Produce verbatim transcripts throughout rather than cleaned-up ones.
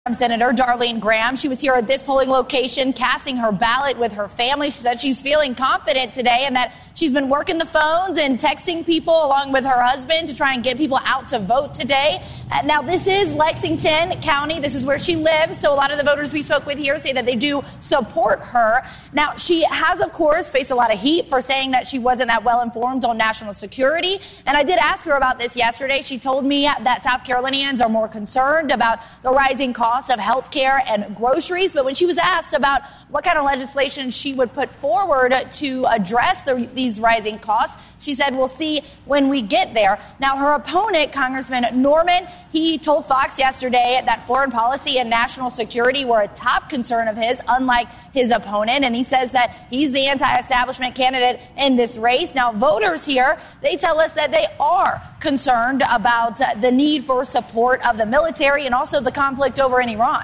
Senator Darlene Graham. She was here at this polling location casting her ballot with her family. She said she's feeling confident today and that she's been working the phones and texting people along with her husband to try and get people out to vote today. Uh, now, this is Lexington County. This is where she lives. So a lot of the voters we spoke with here say that they do support her. Now, she has, of course, faced a lot of heat for saying that she wasn't that well informed on national security. And I did ask her about this yesterday. She told me that South Carolinians are more concerned about the rising costs of health care and groceries. But when she was asked about what kind of legislation she would put forward to address the, these rising costs, she said, we'll see when we get there. Now, her opponent, Congressman Norman, he told Fox yesterday that foreign policy and national security were a top concern of his, unlike his opponent. And he says that he's the anti-establishment candidate in this race. Now, voters here, they tell us that they are concerned about uh, the need for support of the military and also the conflict over in Iran.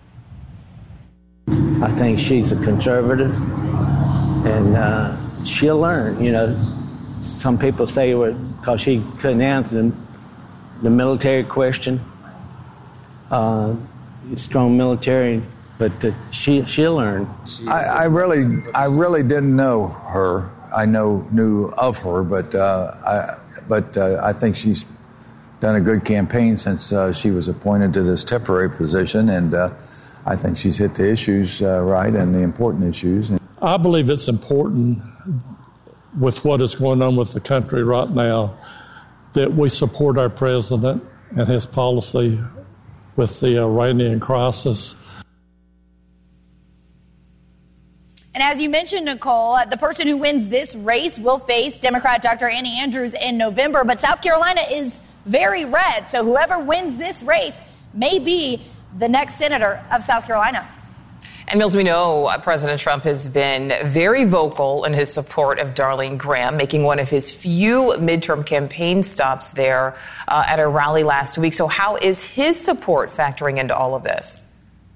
I think she's a conservative, and uh, she'll learn. You know, some people say because she couldn't answer the, the military question, uh, strong military, but the, she she'll learn. I, I really, I really didn't know her. I know knew of her, but uh, I, but uh, I think she's done a good campaign since uh, she was appointed to this temporary position, and uh, I think she's hit the issues uh, right and the important issues. I believe it's important with what is going on with the country right now that we support our president and his policy with the Iranian crisis. And as you mentioned, Nicole, the person who wins this race will face Democrat Doctor Annie Andrews in November. But South Carolina is very red. So whoever wins this race may be the next senator of South Carolina. And Mills, we know President Trump has been very vocal in his support of Darlene Graham, making one of his few midterm campaign stops there uh, at a rally last week. So how is his support factoring into all of this?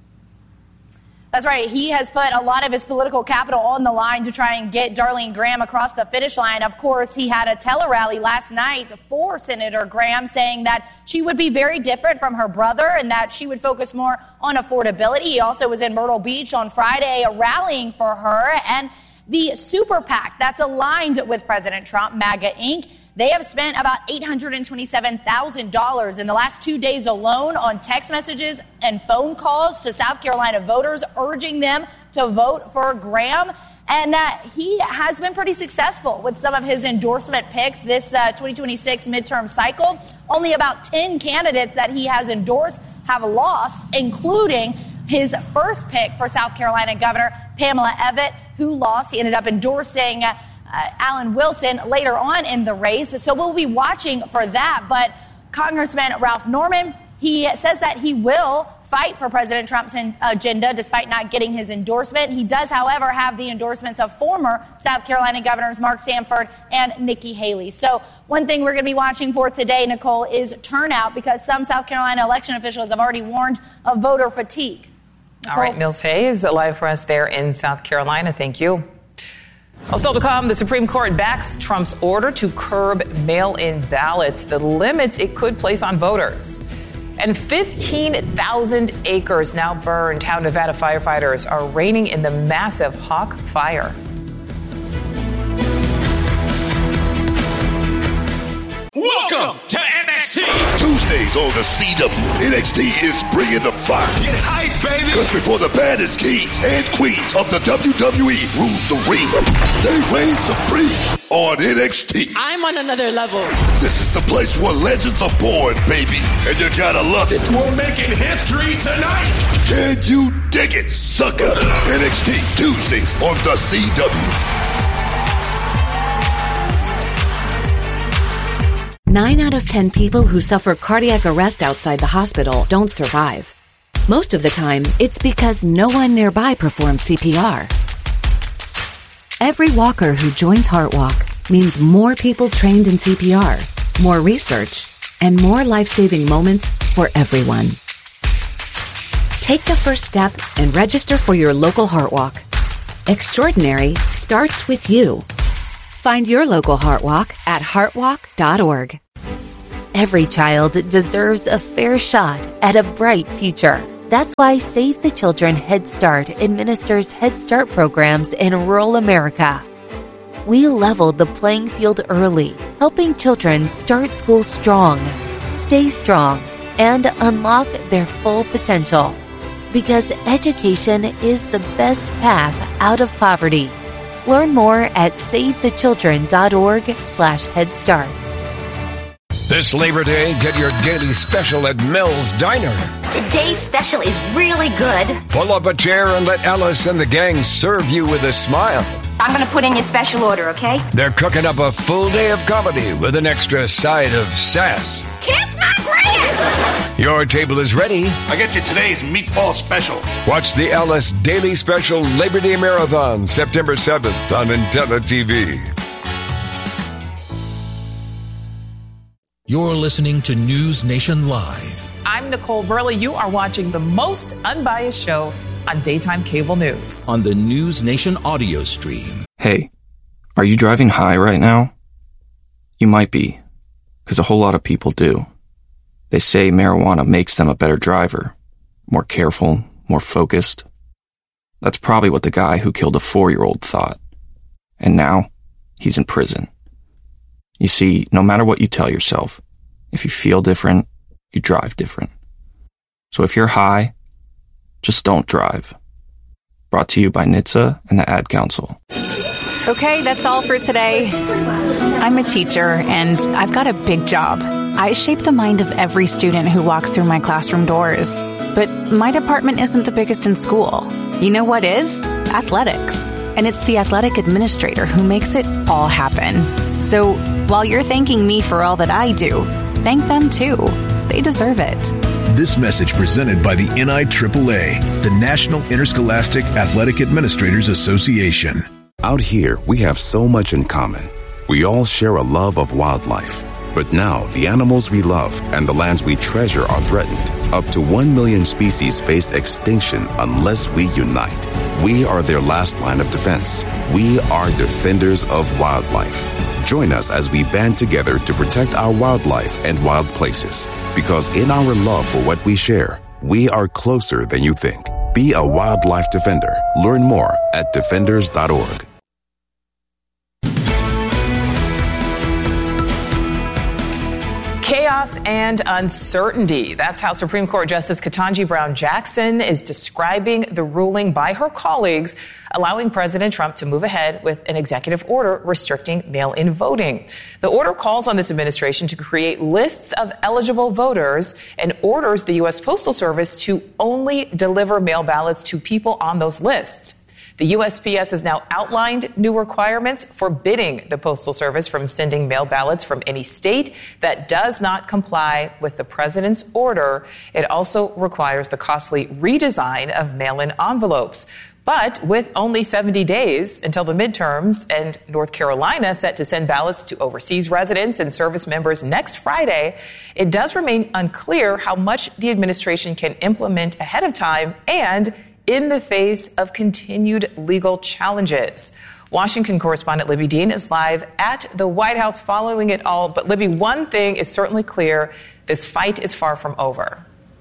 That's right. He has put a lot of his political capital on the line to try and get Darlene Graham across the finish line. Of course, he had a tele-rally last night for Senator Graham saying that she would be very different from her brother and that she would focus more on affordability. He also was in Myrtle Beach on Friday rallying for her. And the super PAC that's aligned with President Trump, MAGA Incorporated, they have spent about eight hundred twenty-seven thousand dollars in the last two days alone on text messages and phone calls to South Carolina voters, urging them to vote for Graham. And uh, he has been pretty successful with some of his endorsement picks this uh, twenty twenty-six midterm cycle. Only about ten candidates that he has endorsed have lost, including his first pick for South Carolina Governor Pamela Evette, who lost. He ended up endorsing uh, Uh, Alan Wilson later on in the race. So we'll be watching for that. But Congressman Ralph Norman, he says that he will fight for President Trump's agenda despite not getting his endorsement. He does, however, have the endorsements of former South Carolina governors Mark Sanford and Nikki Haley. So one thing we're going to be watching for today, Nicole, is turnout, because some South Carolina election officials have already warned of voter fatigue. Nicole? All right, Mills Hayes, live for us there in South Carolina. Thank you. Also to come, the Supreme Court backs Trump's order to curb mail-in ballots, the limits it could place on voters. And fifteen thousand acres now burned. How Nevada firefighters are reining in the massive Hawk Fire. Welcome to N X T. Tuesdays on the C W, N X T is bringing the fire. Get hype, baby. Because before the baddest kings and queens of the W W E rule the ring, they reign supreme on N X T. I'm on another level. This is the place where legends are born, baby, and you gotta love it. We're making history tonight. Can you dig it, sucker? N X T Tuesdays on the C W. Nine out of ten people who suffer cardiac arrest outside the hospital don't survive. Most of the time, it's because no one nearby performs C P R. Every walker who joins HeartWalk means more people trained in C P R, more research, and more life-saving moments for everyone. Take the first step and register for your local HeartWalk. Extraordinary starts with you. Find your local HeartWalk at heartwalk dot org. Every child deserves a fair shot at a bright future. That's why Save the Children Head Start administers Head Start programs in rural America. We leveled the playing field early, helping children start school strong, stay strong, and unlock their full potential. Because education is the best path out of poverty. Learn more at savethechildren.org slash Head Start. This Labor Day, get your daily special at Mel's Diner. Today's special is really good. Pull up a chair and let Alice and the gang serve you with a smile. I'm going to put in your special order, okay? They're cooking up a full day of comedy with an extra side of sass. Kiss my grits! Your table is ready. I get you today's meatball special. Watch the Alice Daily Special Labor Day Marathon, September seventh on Intella T V. You're listening to News Nation Live. I'm Nicole Burley. You are watching the most unbiased show on daytime cable news. On the News Nation audio stream. Hey, are you driving high right now? You might be, because a whole lot of people do. They say marijuana makes them a better driver, more careful, more focused. That's probably what the guy who killed a four-year-old thought. And now, he's in prison. You see, no matter what you tell yourself, if you feel different, you drive different. So if you're high, just don't drive. Brought to you by N H T S A and the Ad Council. Okay, that's all for today. I'm a teacher, and I've got a big job. I shape the mind of every student who walks through my classroom doors. But my department isn't the biggest in school. You know what is? Athletics. And it's the athletic administrator who makes it all happen. So while you're thanking me for all that I do, thank them too. They deserve it. This message presented by the N I triple A, the National Interscholastic Athletic Administrators Association. Out here, we have so much in common. We all share a love of wildlife. But now, the animals we love and the lands we treasure are threatened. Up to one million species face extinction unless we unite. We are their last line of defense. We are defenders of wildlife. Join us as we band together to protect our wildlife and wild places. Because in our love for what we share, we are closer than you think. Be a wildlife defender. Learn more at defenders dot org. Chaos and uncertainty. That's how Supreme Court Justice Ketanji Brown Jackson is describing the ruling by her colleagues, allowing President Trump to move ahead with an executive order restricting mail-in voting. The order calls on this administration to create lists of eligible voters and orders the U S Postal Service to only deliver mail ballots to people on those lists. The U S P S has now outlined new requirements forbidding the Postal Service from sending mail ballots from any state that does not comply with the president's order. It also requires the costly redesign of mail-in envelopes. But with only seventy days until the midterms and North Carolina set to send ballots to overseas residents and service members next Friday, it does remain unclear how much the administration can implement ahead of time and in the face of continued legal challenges. Washington correspondent Libby Dean is live at the White House following it all. But Libby, one thing is certainly clear. This fight is far from over.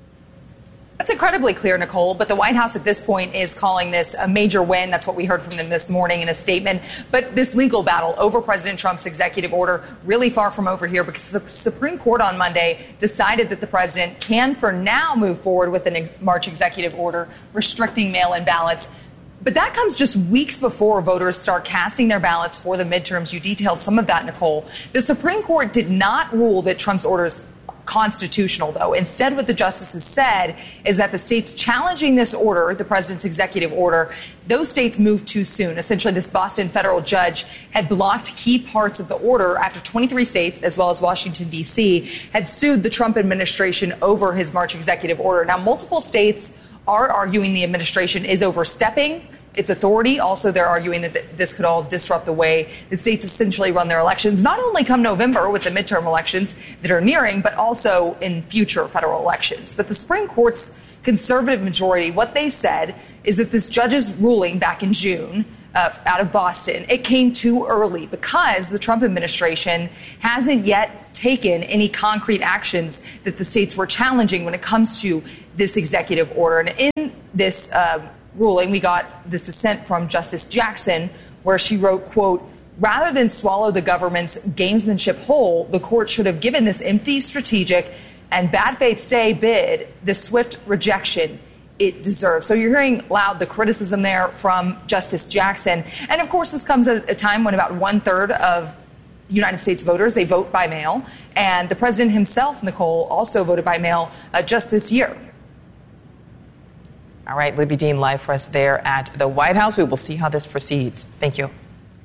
That's incredibly clear, Nicole, but the White House at this point is calling this a major win. That's what we heard from them this morning in a statement. But this legal battle over President Trump's executive order really far from over here because the Supreme Court on Monday decided that the president can for now move forward with a March executive order restricting mail-in ballots. But that comes just weeks before voters start casting their ballots for the midterms. You detailed some of that, Nicole. The Supreme Court did not rule that Trump's orders constitutional, though. Instead, what the justices said is that the states challenging this order, the president's executive order, those states moved too soon. Essentially, this Boston federal judge had blocked key parts of the order after twenty-three states, as well as Washington, D C, had sued the Trump administration over his March executive order. Now, multiple states are arguing the administration is overstepping its authority. Also, they're arguing that this could all disrupt the way that states essentially run their elections, not only come November with the midterm elections that are nearing, but also in future federal elections. But the Supreme Court's conservative majority, what they said is that this judge's ruling back in June uh, out of Boston, it came too early because the Trump administration hasn't yet taken any concrete actions that the states were challenging when it comes to this executive order. And in this uh, ruling, we got this dissent from Justice Jackson, where she wrote, quote, rather than swallow the government's gamesmanship whole, the court should have given this empty strategic and bad faith stay bid the swift rejection it deserves. So you're hearing loud the criticism there from Justice Jackson. And of course, this comes at a time when about one third of United States voters, they vote by mail. And the president himself, Nicole, also voted by mail uh, just this year. All right, Libby Dean live for us there at the White House. We will see how this proceeds. Thank you.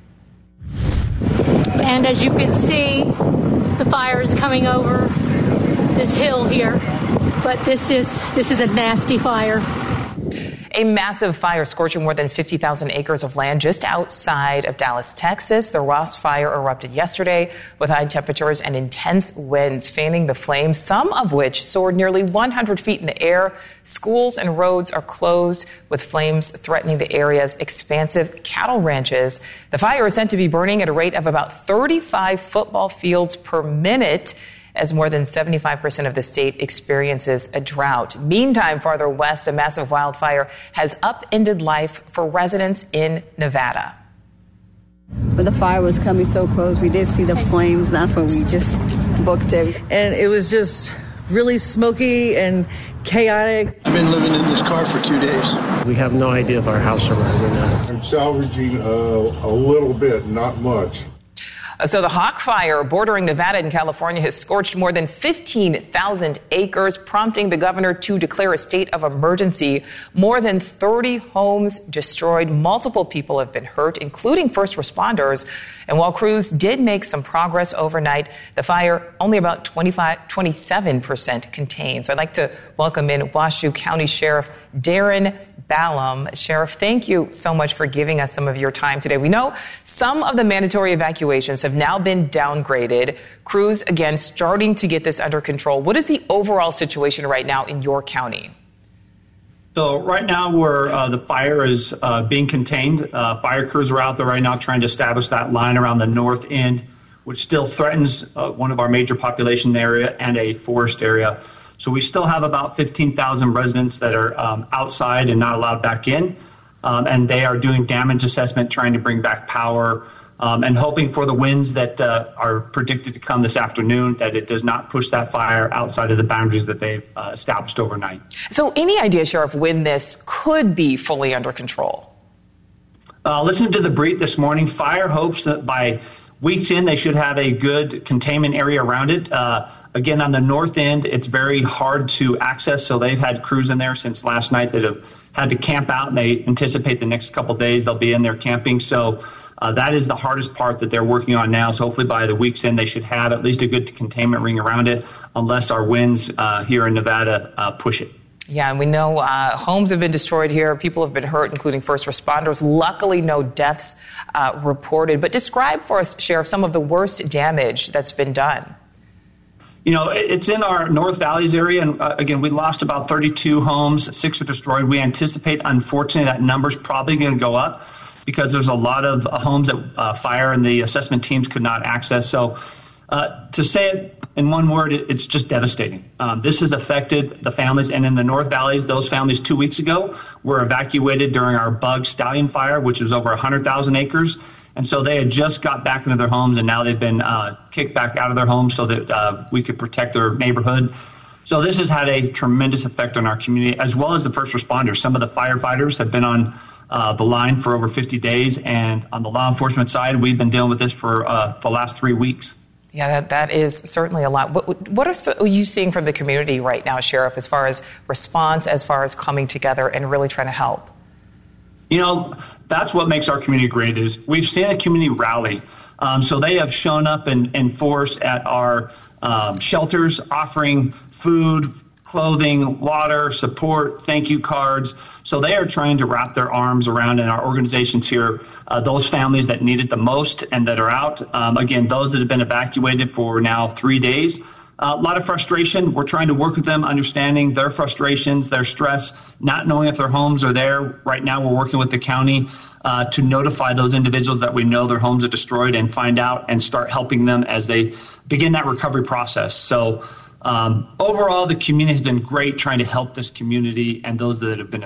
And as you can see, the fire is coming over this hill here. But this is this is a nasty fire. A massive fire scorching more than fifty thousand acres of land just outside of Dallas, Texas. The Ross Fire erupted yesterday with high temperatures and intense winds fanning the flames, some of which soared nearly one hundred feet in the air. Schools and roads are closed with flames threatening the area's expansive cattle ranches. The fire is said to be burning at a rate of about thirty-five football fields per minute, as more than seventy-five percent of the state experiences a drought. Meantime, farther west, a massive wildfire has upended life for residents in Nevada. When the fire was coming so close, we did see the flames. That's when we just booked it. And it was just really smoky and chaotic. I've been living in this car for two days. We have no idea if our house survived or not. I'm salvaging uh, a little bit, not much. So the Hawk Fire bordering Nevada and California has scorched more than fifteen thousand acres, prompting the governor to declare a state of emergency. More than thirty homes destroyed. Multiple people have been hurt, including first responders. And while crews did make some progress overnight, the fire only about twenty-five, twenty-seven percent contained. So I'd like to welcome in Washoe County Sheriff Darren Ballum. Sheriff, thank you so much for giving us some of your time today. We know some of the mandatory evacuations have now been downgraded. Crews, again, starting to get this under control. What is the overall situation right now in your county? So right now, where uh, the fire is uh, being contained, uh, fire crews are out there right now trying to establish that line around the north end, which still threatens uh, one of our major population area and a forest area. So we still have about fifteen thousand residents that are um, outside and not allowed back in. Um, and they are doing damage assessment, trying to bring back power, um, and hoping for the winds that uh, are predicted to come this afternoon, that it does not push that fire outside of the boundaries that they've uh, established overnight. So any idea, Sheriff, when this could be fully under control? Uh, listening to the brief this morning, fire hopes that by weeks in, they should have a good containment area around it. Uh, again, on the north end, it's very hard to access, so they've had crews in there since last night that have had to camp out, and they anticipate the next couple days they'll be in there camping. So uh, that is the hardest part that they're working on now. So hopefully by the week's end, they should have at least a good containment ring around it, unless our winds uh, here in Nevada uh, push it. Yeah, and we know uh, homes have been destroyed here. People have been hurt, including first responders. Luckily, no deaths uh, reported. But describe for us, Sheriff, some of the worst damage that's been done. You know, it's in our North Valleys area. And uh, again, we lost about thirty-two homes. Six are destroyed. We anticipate, unfortunately, that number's probably going to go up because there's a lot of uh, homes that uh, fire and the assessment teams could not access. So uh, to say it in one word, it's just devastating. Um, this has affected the families. And in the North Valleys, those families two weeks ago were evacuated during our Bug Stallion fire, which was over one hundred thousand acres. And so they had just got back into their homes, and now they've been uh, kicked back out of their homes so that uh, we could protect their neighborhood. So this has had a tremendous effect on our community, as well as the first responders. Some of the firefighters have been on uh, the line for over fifty days. And on the law enforcement side, we've been dealing with this for uh, the last three weeks. Yeah, that, that is certainly a lot. What, what are, so, are you seeing from the community right now, Sheriff, as far as response, as far as coming together and really trying to help? You know, that's what makes our community great is we've seen the community rally. Um, so they have shown up in, in force at our um, shelters, offering food, clothing, water, support, thank you cards. So they are trying to wrap their arms around in our organizations here, uh, those families that need it the most and that are out. Um, again, those that have been evacuated for now three days. Uh, a lot of frustration. We're trying to work with them, understanding their frustrations, their stress, not knowing if their homes are there. Right now, we're working with the county uh, to notify those individuals that we know their homes are destroyed and find out and start helping them as they begin that recovery process. So Um, overall, the community has been great trying to help this community and those that have been